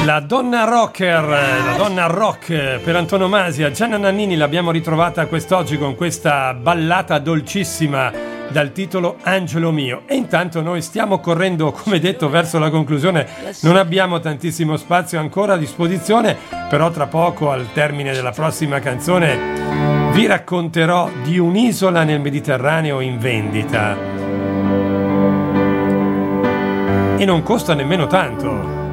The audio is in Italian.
La donna rocker, la donna rock per antonomasia, Gianna Nannini, l'abbiamo ritrovata quest'oggi con questa ballata dolcissima dal titolo Angelo mio. E intanto noi stiamo correndo, come detto, verso la conclusione. Non abbiamo tantissimo spazio ancora a disposizione, però tra poco, al termine della prossima canzone, vi racconterò di un'isola nel Mediterraneo in vendita. E non costa nemmeno tanto.